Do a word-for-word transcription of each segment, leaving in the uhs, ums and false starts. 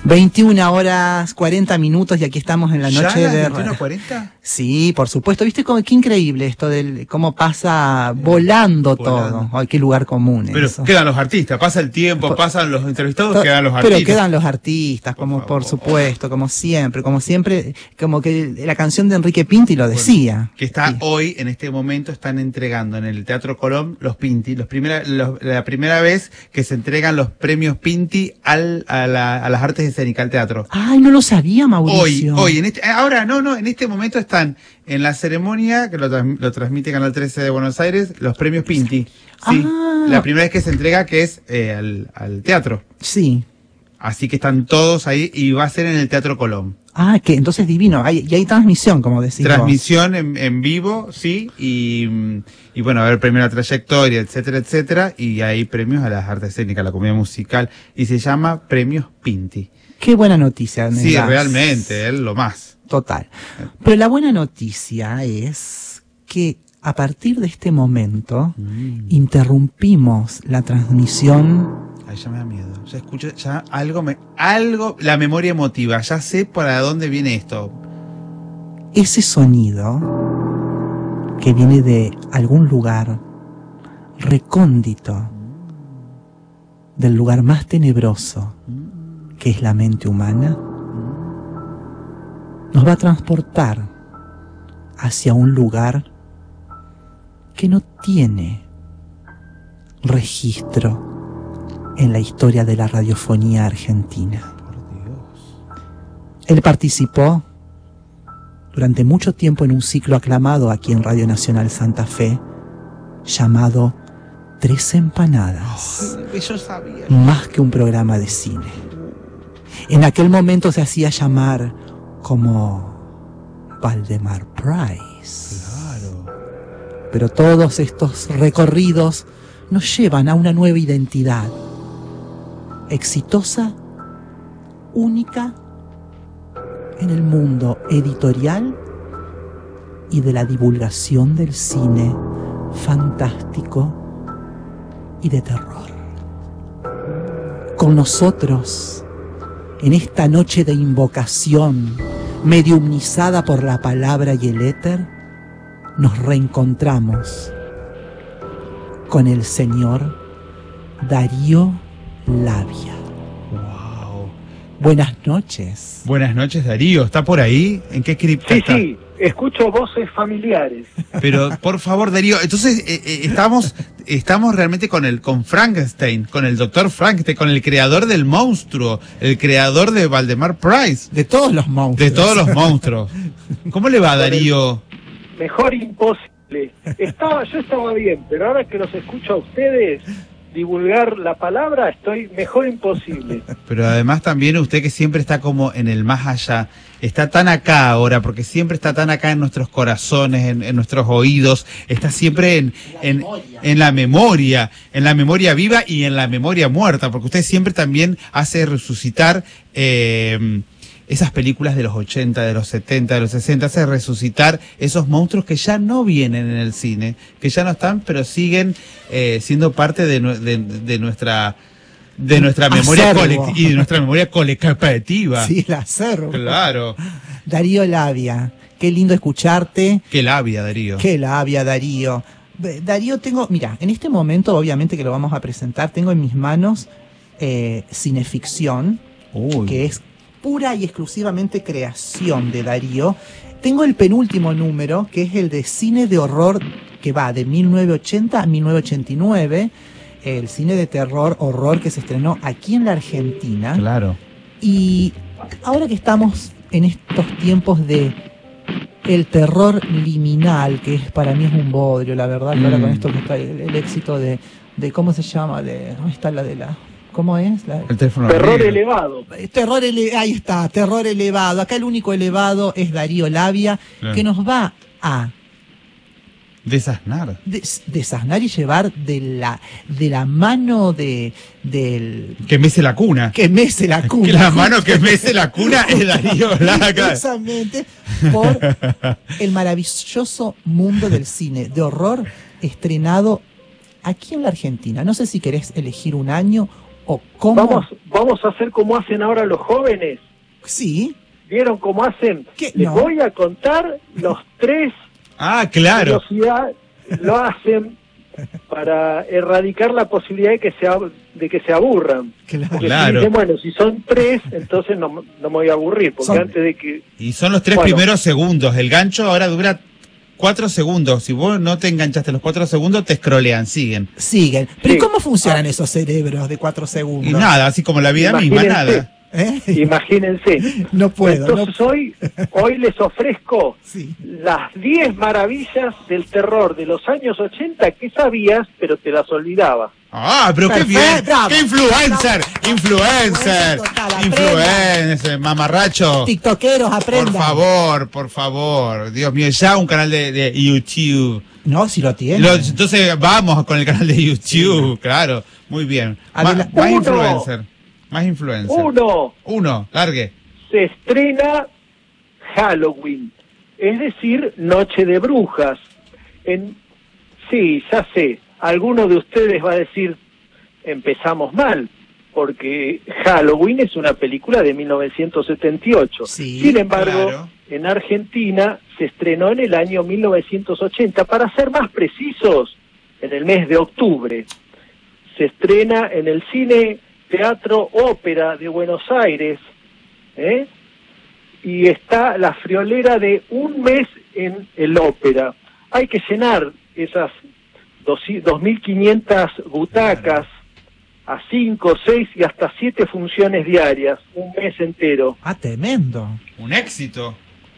veintiuna horas cuarenta minutos y aquí estamos en la noche ¿Ya de... veintiuno cuarenta? Sí, por supuesto. ¿Viste cómo, qué increíble esto del cómo pasa volando, volando. todo? Ay, qué lugar común Pero eso. quedan los artistas, pasa el tiempo, Por- pasan los entrevistados, To- quedan los artistas. Pero quedan los artistas, Por como favor. por supuesto, como siempre, como siempre, como que la canción de Enrique Pinti lo decía. Que está Sí. hoy, en este momento, están entregando en el Teatro Colón los Pinti, los primera, los- la primera vez que se entregan los premios Pinti al, a, la- a las artes escénicas, al teatro. Ay, no lo sabía, Hoy, Mauricio. hoy, en este, ahora, no, no, en este momento están en la ceremonia, que lo, trans- lo transmite Canal trece de Buenos Aires, los premios Pinti. Sí, Ah. la primera vez que se entrega, que es eh, al, al teatro. Sí. Así que están todos ahí y va a ser en el Teatro Colón. Ah, que entonces divino. Hay, y hay transmisión, como decís vos. Transmisión en, en vivo, sí, y, mm, y bueno, a ver, premio a la trayectoria, etcétera, etcétera, y hay premios a las artes escénicas, a la comedia musical, y se llama Premios Pinti. Qué buena noticia. me Sí, das. realmente, es lo más. Total. Pero la buena noticia es que a partir de este momento interrumpimos la transmisión. Ay, ya me da miedo. Ya escucho, ya algo me, algo, la memoria emotiva, ya sé para dónde viene esto. Ese sonido que viene de algún lugar recóndito, del lugar más tenebroso que es la mente humana, nos va a transportar hacia un lugar que no tiene registro en la historia de la radiofonía argentina. Por Dios. Él participó durante mucho tiempo en un ciclo aclamado aquí en Radio Nacional Santa Fe, llamado Tres Empanadas, Ay, yo sabía. más que un programa de cine. En aquel momento se hacía llamar como Valdemar Price. Claro. Pero todos estos recorridos nos llevan a una nueva identidad, exitosa, única en el mundo editorial y de la divulgación del cine fantástico y de terror. Con nosotros, en esta noche de invocación, mediumnizada por la palabra y el éter, nos reencontramos con el señor Darío Labia. Wow. Buenas noches. Buenas noches, Darío. ¿Está por ahí? ¿En qué cripta Sí, está? sí, escucho voces familiares. Pero, por favor, Darío, entonces eh, eh, estamos estamos realmente con el con Frankenstein, con el doctor Frankenstein, con el creador del monstruo, el creador de Valdemar Price, De todos los monstruos. de todos los monstruos. ¿Cómo le va, Darío? Mejor imposible. Estaba, yo estaba bien, pero ahora que los escucho a ustedes divulgar la palabra, estoy mejor imposible. Pero además también usted que siempre está como en el más allá, está tan acá ahora, porque siempre está tan acá en nuestros corazones, en, en nuestros oídos, está siempre en, en, en la memoria, en la memoria viva y en la memoria muerta, porque usted siempre también hace resucitar eh, esas películas de los ochenta, de los setenta, de los sesenta, hace resucitar esos monstruos que ya no vienen en el cine, que ya no están, pero siguen eh, siendo parte de, nue- de, de nuestra de nuestra memoria Acervo. colectiva y de nuestra memoria colectiva. Sí, el acervo. Claro. Darío Labia, qué lindo escucharte. Qué labia, Darío. Qué labia, Darío. Ve, Darío, tengo, mira, en este momento, obviamente que lo vamos a presentar, tengo en mis manos eh, Cineficción, Uy. que es pura y exclusivamente creación de Darío. Tengo el penúltimo número, que es el de cine de horror, que va de mil novecientos ochenta a mil novecientos ochenta y nueve, el cine de terror, horror que se estrenó aquí en la Argentina. Claro. Y ahora que estamos en estos tiempos de el terror liminal, que es para mí es un bodrio, la verdad, que ahora Mm. con esto que está el, el éxito de, de, ¿cómo se llama? De, ¿dónde está la de la? ¿Cómo es? La, El teléfono Terror negro. elevado. terror ele- ahí está, terror elevado. Acá el único elevado es Darío Labia, Claro. que nos va a Desasnar. des- desasnar y llevar de la, de la mano de, del, Que mece la cuna. que mece la cuna. Que la mano que mece la cuna es Darío Labia. Precisamente por el maravilloso mundo del cine de horror estrenado aquí en la Argentina. No sé si querés elegir un año o cómo. Vamos, vamos a hacer como hacen ahora los jóvenes. Sí. ¿Vieron cómo hacen? ¿Qué? Les No. voy a contar los tres Ah, claro. velocidad, lo hacen para erradicar la posibilidad de que se, ab- de que se aburran. Claro. Porque Claro. si dicen, bueno, si son tres, entonces no, no me voy a aburrir, porque Son- antes de que... Y son los tres Bueno. primeros segundos. El gancho ahora dura cuatro segundos. Si vos no te enganchaste los cuatro segundos, te scrollean, siguen. Siguen. Pero ¿y Sí. cómo funcionan esos cerebros de cuatro segundos? Y nada, así como la vida misma, Imagínense. nada. ¿Eh? Imagínense. No puedo. Entonces no... hoy, hoy les ofrezco Sí. las diez maravillas del terror de los años ochenta que sabías, pero te las olvidabas. Ah, pero qué Perfecto, bien. bravo. ¡Qué influencer! ¡Influencer! Total, aprendan. ¡Influencer! ¡Mamarracho! TikTokeros, aprendan. Por favor, por favor. Dios mío, ya un canal de, de YouTube. No, si lo tienen. Lo- entonces vamos con el canal de YouTube, claro. Muy bien. Ma- Adela- más Uno. influencer. Más influencer. Uno, Uno, largue. se estrena Halloween, es decir, Noche de Brujas. En, sí, ya sé, alguno de ustedes va a decir, empezamos mal, porque Halloween es una película de mil novecientos setenta y ocho. Sí, Sin embargo, claro. en Argentina se estrenó en el año mil novecientos ochenta, para ser más precisos, en el mes de octubre. Se estrena en el Cine Teatro Ópera de Buenos Aires, ¿eh? Y está la friolera de un mes en el ópera. Hay que llenar esas dos mil quinientas butacas a cinco, seis y hasta siete funciones diarias, un mes entero. Ah, tremendo. Un éxito.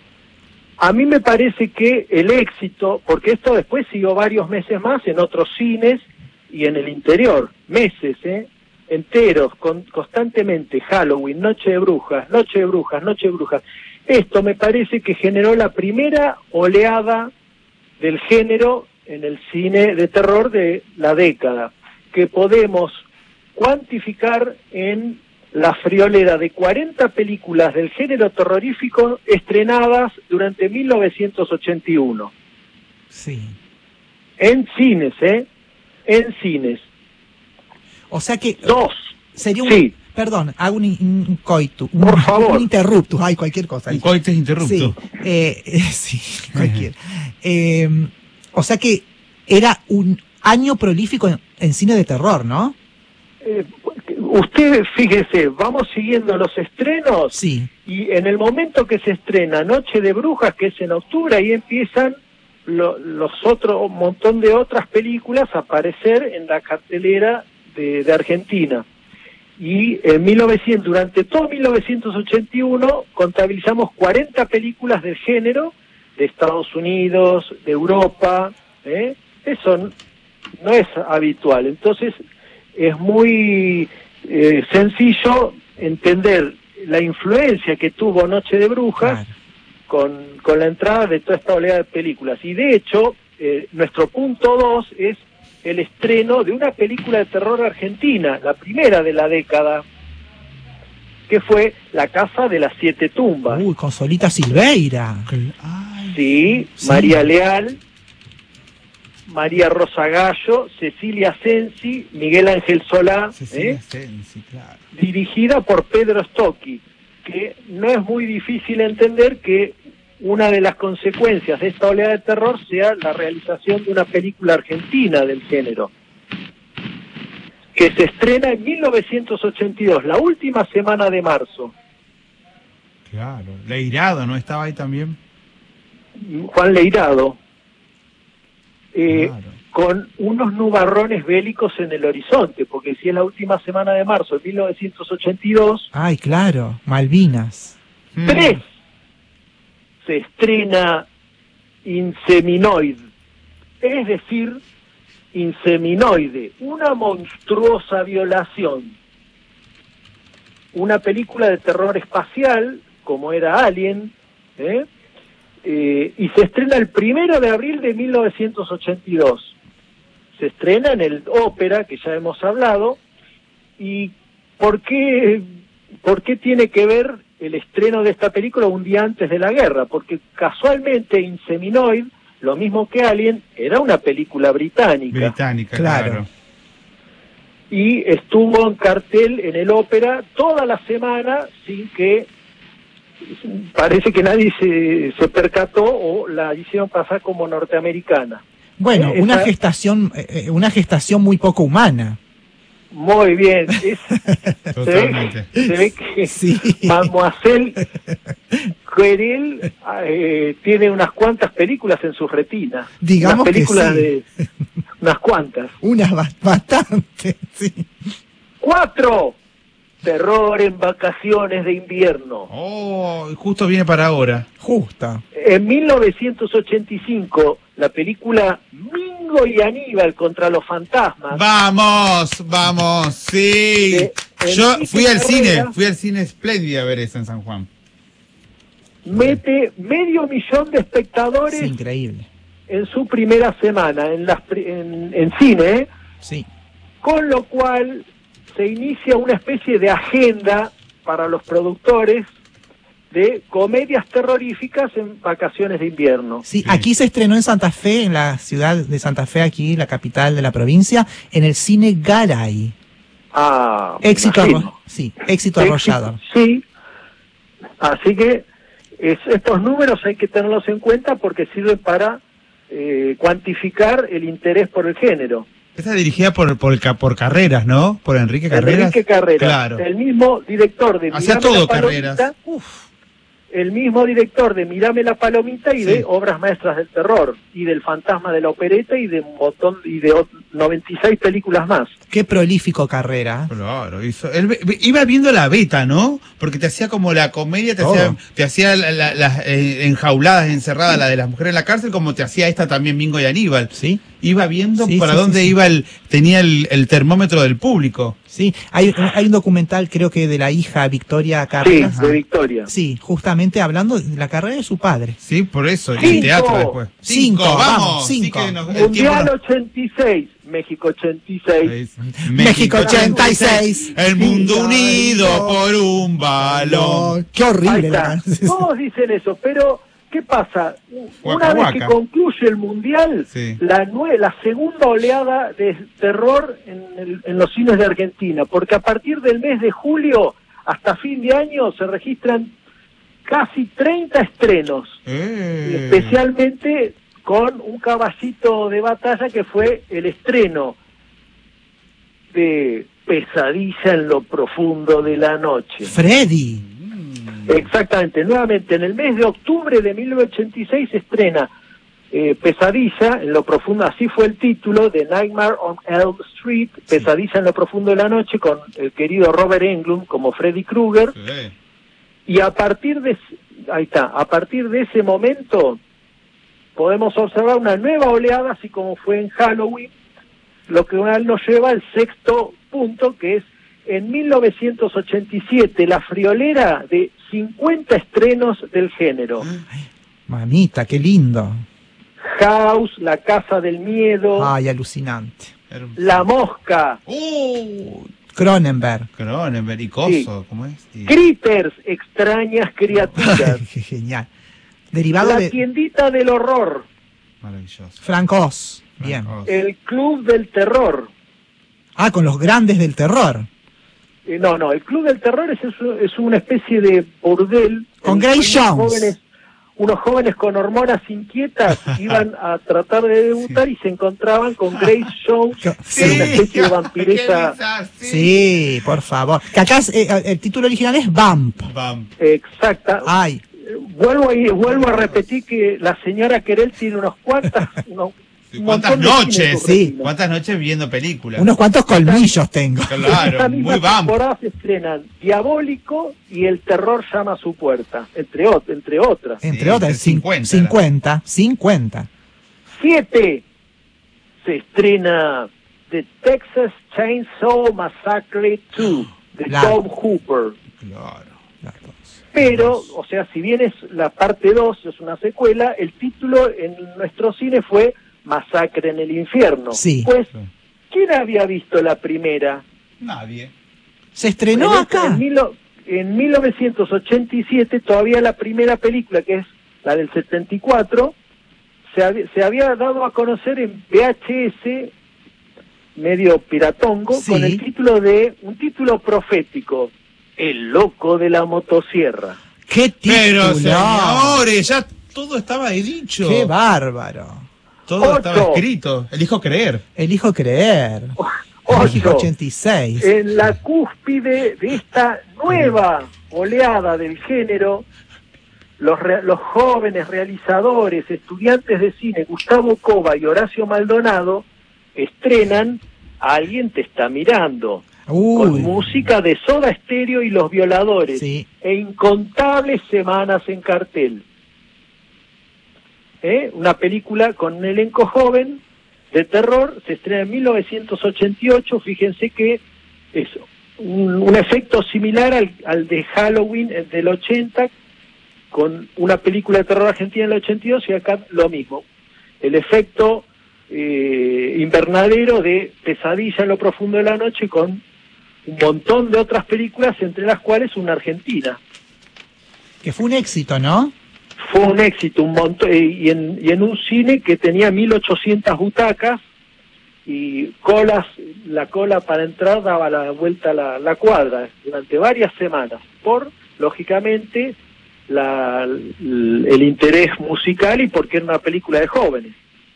A mí me parece que el éxito, porque esto después siguió varios meses más en otros cines y en el interior, meses, ¿eh? enteros, con, constantemente, Halloween, Noche de Brujas, Noche de Brujas, Noche de Brujas. Esto me parece que generó la primera oleada del género en el cine de terror de la década, que podemos cuantificar en la friolera de cuarenta películas del género terrorífico estrenadas durante mil novecientos ochenta y uno. Sí. En cines, ¿eh? En cines. O sea que Dos. sería un... Sí. Perdón, hago un, un coitu. Un, Por favor. Un interruptus, ay, cualquier cosa. Un coites interrupto. Sí, eh, eh, sí, cualquier. Eh, o sea que era un año prolífico en, en cine de terror, ¿no? Eh, usted, fíjese, vamos siguiendo los estrenos Sí. y en el momento que se estrena Noche de Brujas, que es en octubre, ahí empiezan lo- los otros, un montón de otras películas a aparecer en la cartelera de, de Argentina. Y en mil novecientos, durante todo mil novecientos ochenta y uno contabilizamos cuarenta películas del género de Estados Unidos, de Europa, ¿eh? Eso n- no es habitual. Entonces es muy eh, sencillo entender la influencia que tuvo Noche de Brujas Claro. con, con la entrada de toda esta oleada de películas. Y de hecho, eh, nuestro punto dos es el estreno de una película de terror argentina, la primera de la década, que fue La Casa de las Siete Tumbas. Uy, con Solita Silveira. Ay, Sí, Sí. María Leal, María Rosa Gallo, Cecilia Sensi, Miguel Ángel Solá, Cecilia ¿eh? Sensi, claro. dirigida por Pedro Stocchi, que no es muy difícil entender que una de las consecuencias de esta oleada de terror sea la realización de una película argentina del género, que se estrena en mil novecientos ochenta y dos, la última semana de marzo. Claro. Leirado, ¿no estaba ahí también? Juan Leirado, eh, Claro. con unos nubarrones bélicos en el horizonte, porque si es la última semana de marzo de mil novecientos ochenta y dos, Ay, claro, Malvinas. Mm. tres, se estrena Inseminoid, es decir, Inseminoide, una monstruosa violación. Una película de terror espacial, como era Alien, ¿eh? Eh, y se estrena el primero de abril de mil novecientos ochenta y dos. Se estrena en el Ópera, que ya hemos hablado. ¿Y por qué, por qué tiene que ver el estreno de esta película un día antes de la guerra? Porque casualmente Inseminoid, lo mismo que Alien, era una película británica. Británica, Claro. claro. y estuvo en cartel en el Ópera toda la semana sin que, parece que nadie se, se percató o la hicieron pasar como norteamericana. Bueno, Eh, una esa- gestación, eh, una gestación muy poco humana. Muy bien, es, se, Totalmente. ve, se ve que Sí. Mademoiselle Querel eh, tiene unas cuantas películas en su retina. Digamos unas que películas sí. de unas cuantas. Unas bast- bastante, sí. Cuatro. Terror en vacaciones de invierno. Oh, justo viene para ahora. Justo. En mil novecientos ochenta y cinco, la película Mingo y Aníbal contra los fantasmas. Vamos, vamos, sí. De Yo Enrique fui al cine, Carrera. fui al cine Espléndida a ver eso en San Juan. Mete medio millón de Es espectadores increíble. en su primera semana en, las, pri- en, en cine, ¿eh? Sí. Con lo cual se inicia una especie de agenda para los productores de comedias terroríficas en vacaciones de invierno. Sí, Sí. aquí se estrenó en Santa Fe, en la ciudad de Santa Fe, aquí, la capital de la provincia, en el cine Garay. Ah, me Éxito, imagino. arro- sí, éxito arrollador. Sí, así que es- estos números hay que tenerlos en cuenta porque sirven para eh, cuantificar el interés por el género. Esta es dirigida por, por, ca- por Carreras, ¿no? Por Enrique Carreras. Enrique Carreras, Claro. el mismo director de Hacía Mirame todo la Palomita, Carreras. el mismo director de Mirame la Palomita y Sí. de Obras Maestras del Terror, y del Fantasma de la Opereta y de un montón y de ot- noventa y seis películas más. Qué prolífico carrera. Claro, hizo, él ve- ve- iba viendo la beta, ¿no? Porque te hacía como la comedia, te Todo. hacía, te hacía la- la- las eh, enjauladas, encerradas, la de las mujeres en la cárcel, como te hacía esta también Mingo y Aníbal. Sí, Iba viendo Sí, para sí, dónde sí, sí. iba el, tenía el, el termómetro del público. sí. Hay, hay un documental, creo que de la hija Victoria Sí, Carreras. de Victoria. Sí, justamente hablando de la carrera de su padre. Sí, por eso, y el Cinco. teatro después. Cinco, vamos, sí cinco. que nos- el tiempo Mundial nos- ochenta y seis, México ochenta y seis. México ochenta y seis. El mundo Sí, unido no. por un balón. Qué Ahí horrible la está. canción. Todos dicen eso, pero ¿qué pasa? Guaca, Una vez guaca. que concluye el Mundial, Sí. la, nue- la segunda oleada de terror en, el- en los cines de Argentina, porque a partir del mes de julio hasta fin de año se registran casi treinta estrenos, Eh. especialmente con un caballito de batalla que fue el estreno de Pesadilla en lo profundo de la noche. Freddy. Exactamente, nuevamente en el mes de octubre de mil novecientos ochenta y seis se estrena eh, Pesadilla en lo profundo, así fue el título de Nightmare on Elm Street, Pesadilla en lo profundo de la noche, con el querido Robert Englund como Freddy Krueger, Sí. y a partir de ese- ahí está, a partir de ese momento podemos observar una nueva oleada, así como fue en Halloween, lo que nos lleva al sexto punto, que es en mil novecientos ochenta y siete, la friolera de cincuenta estrenos del género. Mamita, qué lindo. House, La Casa del Miedo, Ay, alucinante. Era un- La Mosca, Uh, Cronenberg. Cronenberg y Coso, Sí. ¿cómo es? Y- Critters, Extrañas Criaturas, Qué genial. Derivado La de Tiendita del Horror, Maravilloso. Frank Oz. Bien. Frank Oz. El Club del Terror. Ah, con los grandes del terror. Eh, no, no, el Club del Terror es, es, es una especie de burdel. Con en Grace unos Jones. Jóvenes, unos jóvenes con hormonas inquietas iban a tratar de debutar y se encontraban con Grace Jones, que era una especie de vampiresa. qué risa, Sí, por favor. Que acá es, eh, el título original es Vamp. Bam. Exacta. Ay, Eh, Vuelvo a, ir- vuelvo a repetir que la señora Querel tiene unos cuantas, unos, Sí, un ¿Cuántas montón de cine en noches? su Sí. retina. ¿Cuántas noches viendo películas? unos cuantos colmillos tengo. En Claro, esta misma muy bam. temporada se estrenan Diabólico y El Terror llama a su puerta, entre, ot- entre otras. Entre Sí, otras, el cin- cincuenta, cincuenta. cincuenta. Siete, se estrena The Texas Chainsaw Massacre dos, de La- Tom Hooper. Claro. Pero, o sea, si bien es la parte dos, es una secuela, el título en nuestro cine fue Masacre en el Infierno. Sí. Pues, Sí. ¿quién había visto la primera? Nadie. Se estrenó En- acá. En, mil, en mil novecientos ochenta y siete, todavía la primera película, que es la del setenta y cuatro, se, hab- se había dado a conocer en V H S medio piratongo, Sí. con el título de, un título profético, El loco de la motosierra. ¡Qué Pero título! señores, ya todo estaba dicho. ¡Qué bárbaro! Todo Ocho. estaba escrito. Elijo creer. Elijo creer. Ocho. México ochenta y seis. En la cúspide de esta nueva oleada del género, los, re- los jóvenes realizadores, estudiantes de cine, Gustavo Cova y Horacio Maldonado, estrenan Alguien te está mirando, con Uy. música de Soda Stereo y Los Violadores, Sí. e incontables semanas en cartel. ¿Eh? Una película con un elenco joven de terror, se estrena en mil novecientos ochenta y ocho, fíjense que es un, un efecto similar al, al de Halloween el del ochenta, con una película de terror argentina en el ochenta y dos, y acá lo mismo. El efecto eh, invernadero de Pesadilla en lo profundo de la noche, con un montón de otras películas, entre las cuales una argentina. Que fue un éxito, ¿no? Fue un éxito, un montón, y en, y en un cine que tenía mil ochocientas butacas y colas, la cola para entrar daba la vuelta a la, la cuadra durante varias semanas, por, lógicamente, la, el, el interés musical y porque era una película de jóvenes.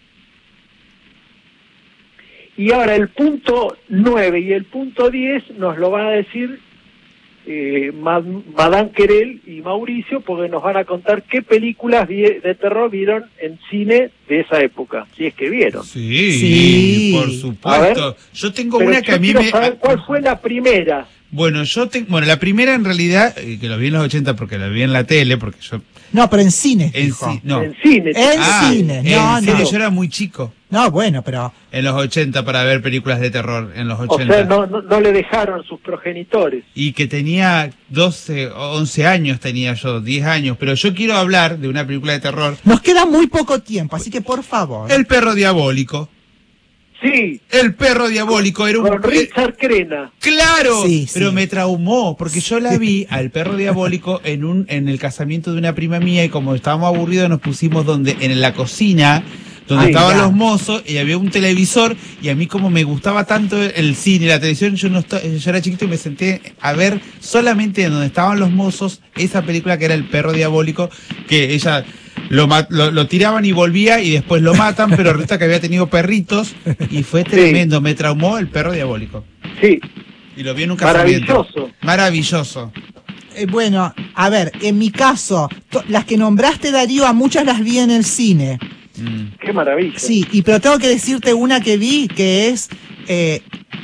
Y ahora el punto nueve y el punto diez nos lo van a decir eh, Madame Querel y Mauricio, porque nos van a contar qué películas vi- de terror vieron en cine de esa época, si es que vieron. Sí, Sí. por supuesto. Yo tengo Pero una que yo a mí quiero me... saber cuál fue la primera. Bueno, yo tengo... Bueno, la primera en realidad, eh, que lo vi en los ochenta porque la vi en la tele, porque yo... No, pero en cine. En dijo. sí, no. En cine. En Ah, cine, en no, cine no. yo era muy chico No, bueno, pero en los ochenta para ver películas de terror en los O ochenta. sea, no, no, no le dejaron sus progenitores. Y que tenía doce, once años tenía yo, diez años, pero yo quiero hablar de una película de terror, nos queda muy poco tiempo, así que por favor. El perro diabólico. Sí, El perro diabólico era un... con Richard Crenna. ¡Claro! Sí, Pero sí. me traumó, porque yo la vi al perro diabólico en un en el casamiento de una prima mía, y como estábamos aburridos nos pusimos donde en la cocina, donde Ay, estaban ya. los mozos, y había un televisor, y a mí como me gustaba tanto el cine, la televisión, yo no esta- yo era chiquito y me senté a ver solamente en donde estaban los mozos esa película que era El perro diabólico, que ella... Lo, ma- lo, lo tiraban y volvía y después lo matan, pero resulta que había tenido perritos y fue tremendo, me traumó El perro diabólico. Sí, Y lo vi en un casamiento. maravilloso. Maravilloso. Eh, bueno, a ver, en mi caso, to- las que nombraste, Darío, a muchas las vi en el cine. Mm. Qué maravilla. Sí, y pero tengo que decirte una que vi que es eh,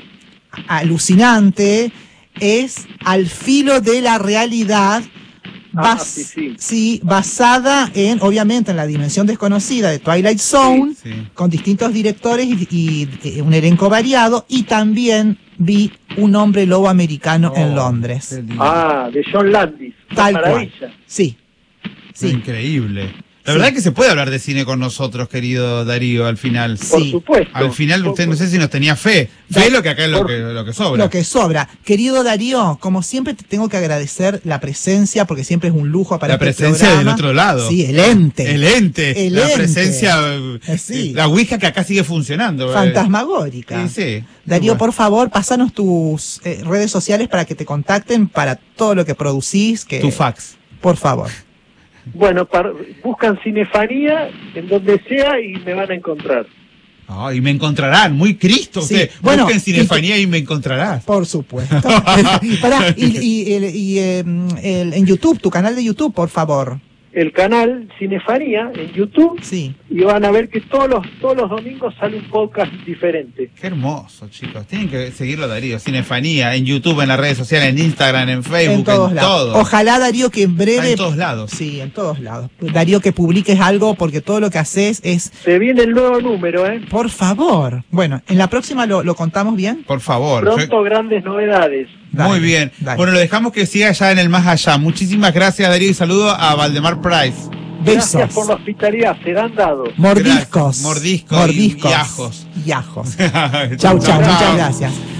alucinante, es Al filo de la realidad. Ah, bas- sí, sí. sí, basada en, obviamente, en la dimensión desconocida de Twilight Zone, Sí, sí. con distintos directores y, y, eh, un elenco variado, y también vi Un hombre lobo americano Oh, en Londres. qué lindo. Ah, de John Landis. Qué Tal cual. maravilla. Sí, sí. Increíble. La Sí. verdad que se puede hablar de cine con nosotros, querido Darío, al final. Por Sí. supuesto. Al final Por- usted no sé si nos tenía fe. Fe es lo que acá es lo Por- que, lo que sobra. Lo que sobra. Querido Darío, como siempre te tengo que agradecer la presencia, porque siempre es un lujo para La este presencia programa. del otro lado. Sí, el ente. El ente. El la ente. presencia. eh, Eh, sí. La ouija que acá sigue funcionando. eh. Fantasmagórica. Sí, sí. Darío, Bueno. por favor, pásanos tus eh, redes sociales para que te contacten para todo lo que producís. Que, Tu fax. Por favor. Bueno, par- buscan Cinefanía en donde sea y me van a encontrar. Ah, y me encontrarán, muy Cristo Sí, usted. bueno, Busquen Cinefanía y me encontrarás. Por supuesto. Pará, y y, el- y, eh, el- en YouTube, tu canal de YouTube, por favor. El canal Cinefanía en YouTube Sí. y van a ver que todos los todos los domingos sale un podcast diferente. Qué hermoso, chicos. Tienen que seguirlo, Darío. Cinefanía, en YouTube, en las redes sociales, en Instagram, en Facebook, En todos en lados. todo. Ojalá, Darío, que en Está breve. en todos lados. Sí, en todos lados. Darío, que publiques algo, porque todo lo que haces es. Se viene el nuevo número, ¿eh? Por favor. Bueno, en la próxima lo, lo contamos bien. Por favor. Pronto grandes novedades. Muy Dale, bien. dale. Bueno, lo dejamos que siga allá en el más allá. Muchísimas gracias, Darío, y saludo a Valdemar Price. Besos. Gracias por la hospitalidad, serán dados. Mordiscos. Gracias. Mordiscos y- Mordiscos. y ajos. Y ajos. chau, Chau, chau. Muchas gracias.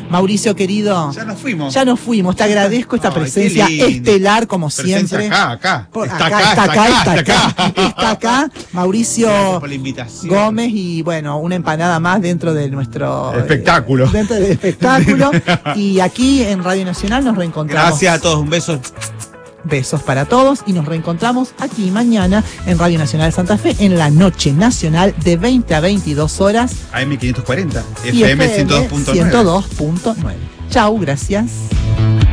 Mauricio querido, Ya nos fuimos. ya nos fuimos. Te agradezco esta Ay, presencia qué lindo. estelar como Presencia siempre. acá, acá. Por- Está acá, acá, está acá, está está acá, acá. está acá. Mauricio Gracias por la invitación. Gómez y bueno, una empanada más dentro de nuestro Espectáculo. eh, dentro del espectáculo. Y aquí en Radio Nacional nos reencontramos. Gracias a todos, un beso. Besos para todos y nos reencontramos aquí mañana en Radio Nacional Santa Fe en la Noche Nacional de veinte a veintidós horas A M quinientos cuarenta, y F M ciento dos punto nueve. ciento dos punto nueve. Chau, gracias.